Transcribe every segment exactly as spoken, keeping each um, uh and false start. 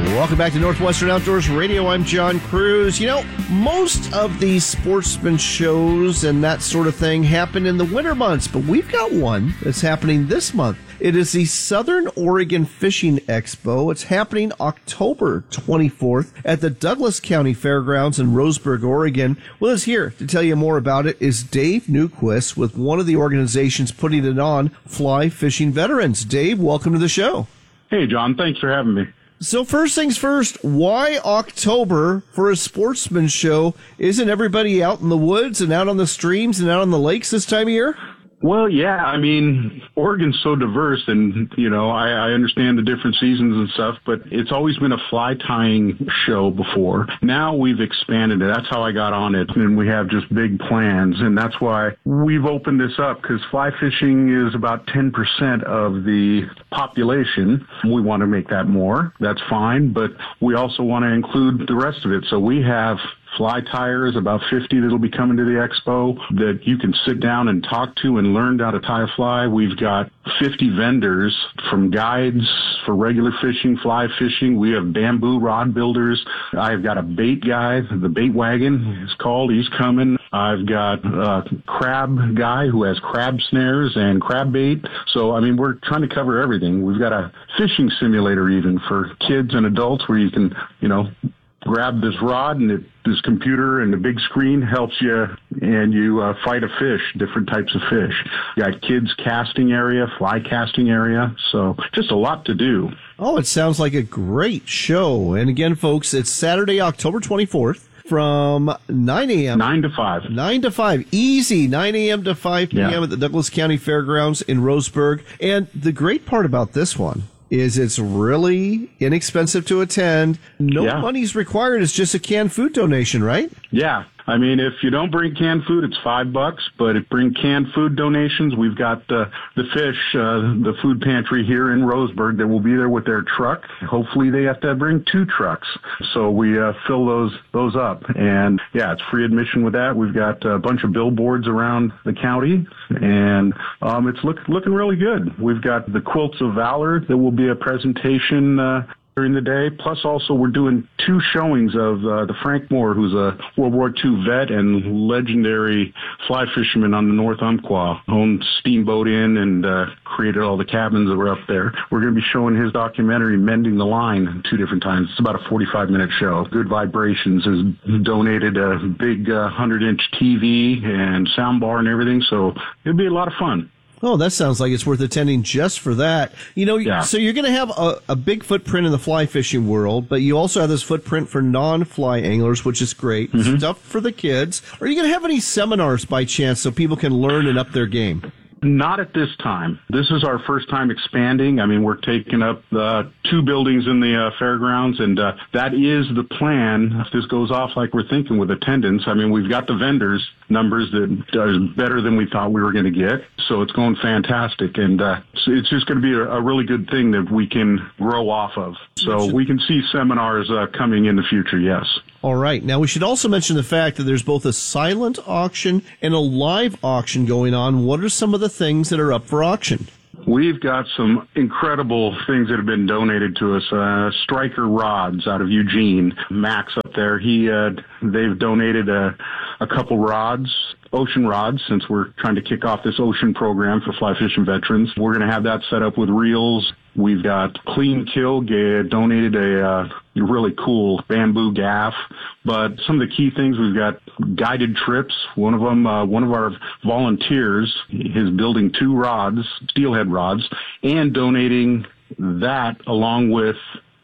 Welcome back to Northwestern Outdoors Radio. I'm John Cruz. You know, most of these sportsman shows and that sort of thing happen in the winter months, but we've got one that's happening this month. It is the Southern Oregon Fishing Expo. It's happening October twenty-fourth at the Douglas County Fairgrounds in Roseburg, Oregon. With us here to tell you more about it is Dave Newquist with one of the organizations putting it on, Fly Fishing Veterans. Dave, welcome to the show. Hey, John. Thanks for having me. So first things first, why October for a sportsman show? Isn't everybody out in the woods and out on the streams and out on the lakes this time of year? Well, yeah, I mean, Oregon's so diverse, and, you know, I, I understand the different seasons and stuff, but it's always been a fly tying show before. Now we've expanded it. That's how I got on it, and we have just big plans, and that's why we've opened this up, because fly fishing is about ten percent of the population. We want to make that more. That's fine, but we also want to include the rest of it. So we have fly tyers, about fifty that'll be coming to the expo that you can sit down and talk to and learn how to tie a fly. We've got fifty vendors, from guides for regular fishing, fly fishing. We have bamboo rod builders. I've got a bait guy, the bait wagon is called. He's coming. I've got a crab guy who has crab snares and crab bait. So, I mean, we're trying to cover everything. We've got a fishing simulator even for kids and adults where you can, you know, grab this rod and it, this computer and the big screen helps you, and you uh, fight a fish, different types of fish. You got kids casting area, fly casting area, so just a lot to do. Oh, it sounds like a great show. And again, folks, it's Saturday, October twenty-fourth from nine a.m. nine to five. nine to five. Easy. nine a.m. to five p.m. Yeah. At the Douglas County Fairgrounds in Roseburg. And the great part about this one is it's really inexpensive to attend. No yeah. money's required. It's just a canned food donation, right? Yeah. I mean, if you don't bring canned food, it's five bucks. But if you bring canned food donations, we've got the the fish, uh, the food pantry here in Roseburg that will be there with their truck. Hopefully, they have to bring two trucks, so we uh, fill those those up. And yeah, it's free admission with that. We've got a bunch of billboards around the county, and um, it's look, looking really good. We've got the Quilts of Valor that will be a presentation Uh, during the day. Plus, also, we're doing two showings of uh, the Frank Moore, who's a World War Two vet and legendary fly fisherman on the North Umpqua, owned Steamboat Inn and uh, created all the cabins that were up there. We're going to be showing his documentary, Mending the Line, two different times. It's about a forty-five minute show. Good Vibrations has donated a big uh, one hundred inch T V and sound bar and everything, so it'll be a lot of fun. Oh, that sounds like it's worth attending just for that. You know, yeah. So you're going to have a, a big footprint in the fly fishing world, but you also have this footprint for non-fly anglers, which is great. Mm-hmm. Stuff for the kids. Are you going to have any seminars by chance so people can learn and up their game? Not at this time. This is our first time expanding. I mean, we're taking up uh, two buildings in the uh, fairgrounds, and uh, that is the plan. If this goes off like we're thinking with attendance, I mean, we've got the vendors numbers that are better than we thought we were going to get, so it's going fantastic, and uh, it's just going to be a, a really good thing that we can grow off of. So we can see seminars uh, coming in the future, yes. All right. Now, we should also mention the fact that there's both a silent auction and a live auction going on. What are some of the things that are up for auction? We've got some incredible things that have been donated to us. Uh, Striker Rods out of Eugene, Max up there. He, uh, they've donated a, a couple rods, ocean rods, since we're trying to kick off this ocean program for fly fishing veterans. We're going to have that set up with reels. We've got Clean Kill donated a uh, really cool bamboo gaff. But some of the key things, we've got guided trips. One of them, uh, one of our volunteers is building two rods, steelhead rods, and donating that along with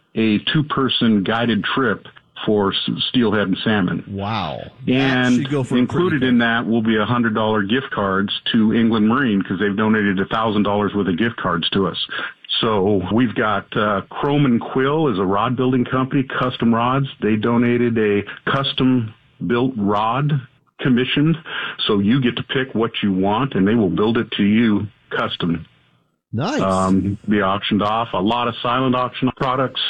a two-person guided trip for steelhead and salmon. Wow. And included in that will be one hundred dollars gift cards to England Marine, because they've donated one thousand dollars worth of gift cards to us. So we've got uh, Chrome and Quill is a rod building company, custom rods. They donated a custom built rod commissioned. So you get to pick what you want, and they will build it to you custom. Nice. Um, be auctioned off. A lot of silent auction products.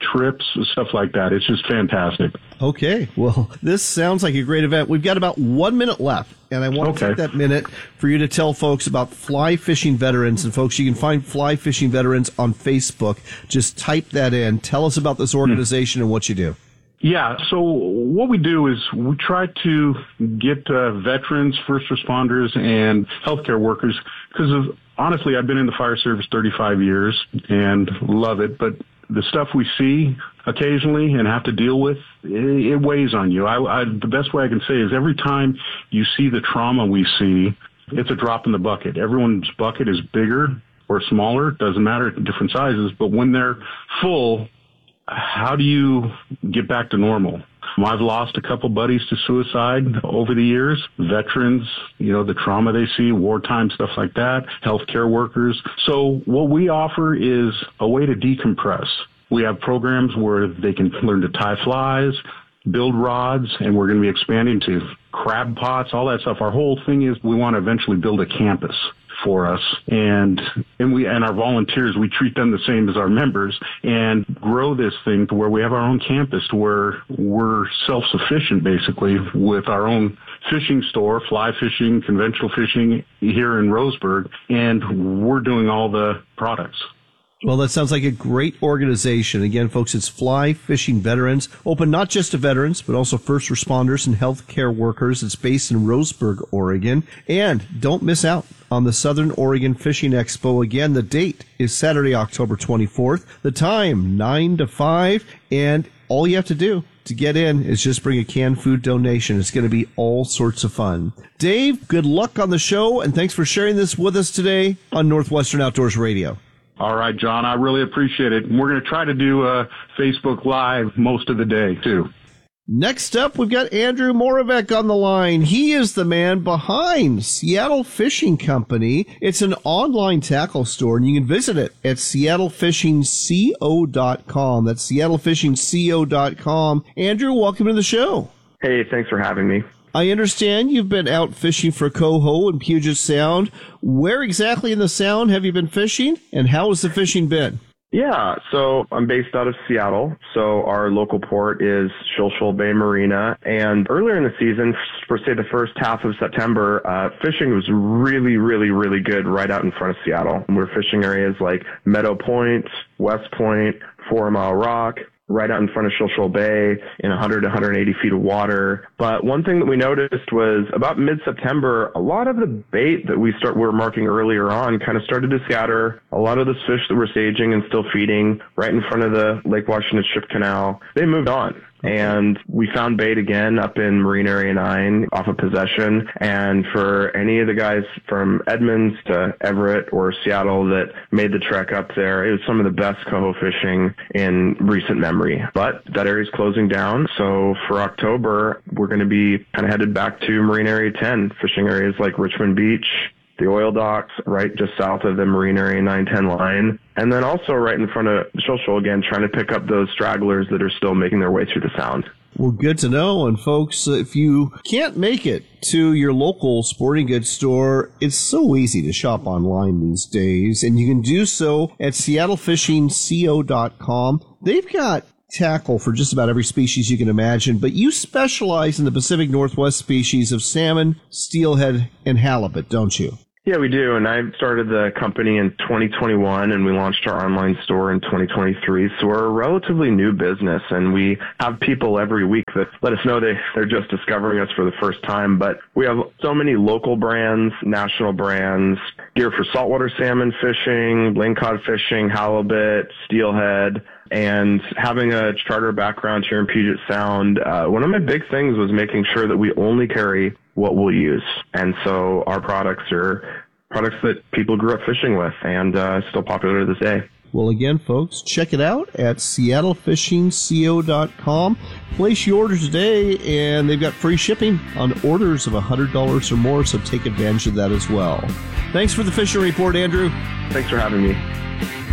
trips, stuff like that. It's just fantastic. Okay. Well, this sounds like a great event. We've got about one minute left, and I want to Okay. take that minute for you to tell folks about Fly Fishing Veterans. And folks, you can find Fly Fishing Veterans on Facebook. Just type that in. Tell us about this organization and what you do. Yeah, so what we do is we try to get uh, veterans, first responders, and healthcare workers, because honestly, I've been in the fire service thirty-five years and love it, but the stuff we see occasionally and have to deal with, it, it weighs on you. I, I, the best way I can say is every time you see the trauma we see, it's a drop in the bucket. Everyone's bucket is bigger or smaller, doesn't matter, different sizes, but when they're full, how do you get back to normal? I've lost a couple buddies to suicide over the years. Veterans, you know, the trauma they see, wartime, stuff like that, healthcare workers. So what we offer is a way to decompress. We have programs where they can learn to tie flies, build rods, and we're going to be expanding to crab pots, all that stuff. Our whole thing is we want to eventually build a campus for us, and and we and our volunteers, we treat them the same as our members and grow this thing to where we have our own campus, to where we're self-sufficient basically with our own fishing store, fly fishing, conventional fishing here in Roseburg, and we're doing all the products. Well, that sounds like a great organization. Again, folks, it's Fly Fishing Veterans, open not just to veterans, but also first responders and healthcare workers. It's based in Roseburg, Oregon. And don't miss out on the Southern Oregon Fishing Expo. Again, the date is Saturday, October twenty-fourth. The time, nine to five. And all you have to do to get in is just bring a canned food donation. It's going to be all sorts of fun. Dave, good luck on the show, and thanks for sharing this with us today on Northwestern Outdoors Radio. All right, John, I really appreciate it. And we're going to try to do uh, Facebook Live most of the day, too. Next up, we've got Andrew Moravec on the line. He is the man behind Seattle Fishing Company. It's an online tackle store, and you can visit it at seattle fishing co dot com. That's seattle fishing co dot com. Andrew, welcome to the show. Hey, thanks for having me. I understand you've been out fishing for coho in Puget Sound. Where exactly in the Sound have you been fishing, and how has the fishing been? Yeah, so I'm based out of Seattle. So our local port is Shoal Shoal Bay Marina. And earlier in the season, for say the first half of September, uh, fishing was really, really, really good right out in front of Seattle. We're fishing areas like Meadow Point, West Point, Four Mile Rock, right out in front of Shoal Shoal Bay in one hundred to one hundred eighty feet of water. But one thing that we noticed was about mid-September, a lot of the bait that we start were marking earlier on kind of started to scatter. A lot of those fish that were staging and still feeding right in front of the Lake Washington Ship Canal, they moved on. And we found bait again up in Marine Area nine off of Possession. And for any of the guys from Edmonds to Everett or Seattle that made the trek up there, it was some of the best coho fishing in recent memory. But that area's closing down. So for October, we're going to be kind of headed back to Marine Area ten, fishing areas like Richmond Beach, the oil docks right just south of the Marine Area nine ten line. And then also right in front of Shoal Shoal again, trying to pick up those stragglers that are still making their way through the Sound. Well, good to know. And folks, if you can't make it to your local sporting goods store, it's so easy to shop online these days. And you can do so at seattle fishing co dot com. They've got tackle for just about every species you can imagine, but you specialize in the Pacific Northwest species of salmon, steelhead, and halibut, don't you? Yeah, we do. And I started the company in twenty twenty-one, and we launched our online store in twenty twenty-three. So we're a relatively new business, and we have people every week that let us know they, they're just discovering us for the first time. But we have so many local brands, national brands, gear for saltwater salmon fishing, lingcod fishing, halibut, steelhead. And having a charter background here in Puget Sound, uh, one of my big things was making sure that we only carry what we'll use. And so our products are products that people grew up fishing with and uh, still popular to this day. Well, again, folks, check it out at seattle fishing co dot com. Place your order today, and they've got free shipping on orders of one hundred dollars or more, so take advantage of that as well. Thanks for the Fishing Report, Andrew. Thanks for having me.